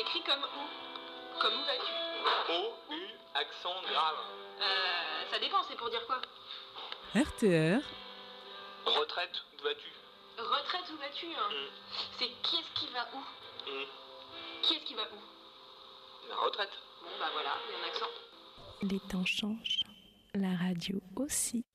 s'écrit comme où? Comme où vas-tu? O-U, accent grave. Ça dépend, c'est pour dire quoi? RTR. Retraite, où vas-tu? Retraite, où vas-tu hein? C'est qui est-ce qui va où? Qui est-ce qui va où? La retraite. Bon bah voilà, il y a un accent. Les temps changent, la radio aussi.